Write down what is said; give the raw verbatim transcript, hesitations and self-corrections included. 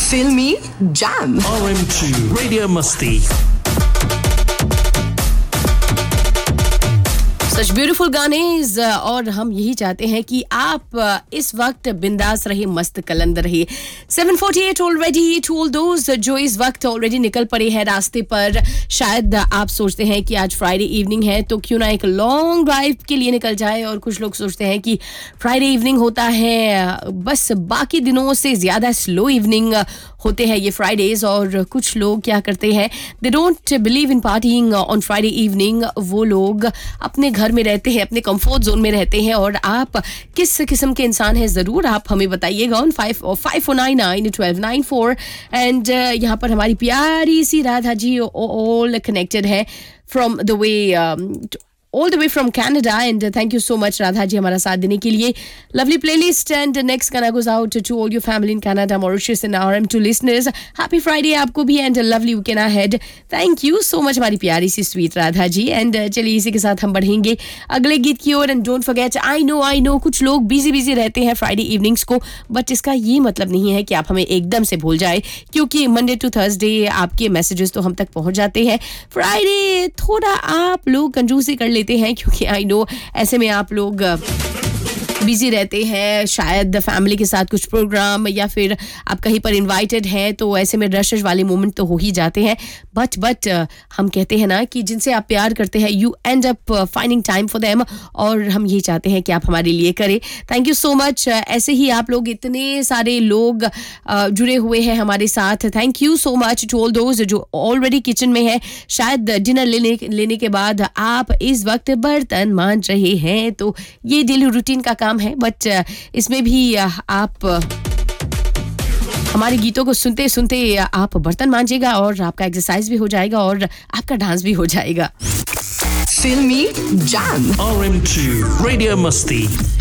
Filmy Jam. R M two Radio Musti. Such beautiful गाने और हम यही चाहते हैं कि आप इस वक्त बिंदास रहिए, मस्त कलंद रहिए. seven forty-eight already. To all those जो इस वक्त ऑलरेडी निकल पड़े हैं रास्ते पर, शायद आप सोचते हैं कि आज फ्राइडे इवनिंग है तो क्यों ना एक लॉन्ग ड्राइव के लिए निकल जाए, और कुछ लोग सोचते हैं कि फ्राइडे इवनिंग होता है बस बाकी दिनों से ज़्यादा स्लो इवनिंग होते हैं ये फ्राइडेज. और कुछ लोग क्या करते हैं, they don't believe in parting on Friday evening. वो लोग अपने घर में रहते हैं, अपने कंफर्ट जोन में रहते हैं. और आप किस किस्म के इंसान हैं ज़रूर आप हमें बताइएगा on five five four nine nine twelve nine four. And यहाँ पर हमारी प्यारी सी राधा जी ऑल कनेक्टेड है from the way all the way from Canada, and uh, thank you so much Radha ji हमारा साथ देने के लिए. Lovely playlist, and uh, next गाना goes out to all your family in Canada, Mauritius and R M two listeners. Happy Friday आपको भी, and a lovely weekend ahead. Thank you so much हमारी प्यारी सी sweet Radha ji. And uh, चलिए इसी के साथ हम बढ़ेंगे अगले गीत की ओर. And don't forget, I know I know कुछ लोग बिजी बिजी रहते हैं फ्राइडे इवनिंग्स को, बट इसका ये मतलब नहीं है कि आप हमें एकदम से भूल जाए, क्योंकि मंडे टू थर्सडे आपके मैसेजेस तो हम तक पहुंच जाते हैं. फ्राइडे थोड़ा आप लोग कंजूसी कर लेते हैं, क्योंकि आई नो ऐसे में आप लोग बिजी रहते हैं, शायद फैमिली के साथ कुछ प्रोग्राम या फिर आप कहीं पर इनवाइटेड हैं, तो ऐसे में रश वाले मोमेंट तो हो ही जाते हैं. बट बट हम कहते हैं ना कि जिनसे आप प्यार करते हैं, you and up finding time for them, और हम यही चाहते हैं कि आप हमारे लिए करें. Thank you so much. ऐसे ही आप लोग, इतने सारे लोग जुड़े हुए हैं हमारे साथ. Thank you so much to all those जो ऑलरेडी किचन में है, शायद डिनर लेने लेने के बाद आप इस वक्त बर्तन मांज रहे हैं, तो ये डेली रूटीन का काम है. बट इसमें भी आप हमारे गीतों को सुनते सुनते आप बर्तन मांजिएगा, और आपका एक्सरसाइज भी हो जाएगा और आपका डांस भी हो जाएगा. Filmy Jam. R M two Radio Musti.